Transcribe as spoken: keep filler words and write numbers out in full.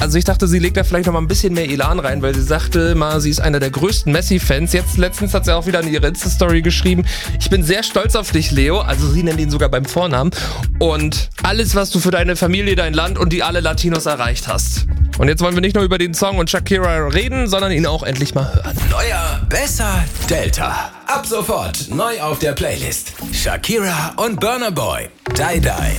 Also ich dachte, sie legt da vielleicht noch mal ein bisschen mehr Elan rein, weil sie sagte mal, sie ist einer der größten Messi-Fans. Jetzt letztens hat sie auch wieder in ihre Insta-Story geschrieben, ich bin sehr stolz auf dich, Leo. Also sie nennt ihn sogar beim Vornamen. Und alles, was du für deine Familie, dein Land und die alle Latinos erreicht hast. Und jetzt wollen wir nicht nur über den Song und Shakira reden, sondern ihn auch endlich mal hören. Neuer, besser, Delta. Ab sofort neu auf der Playlist. Shakira und Burna Boy. Die Die.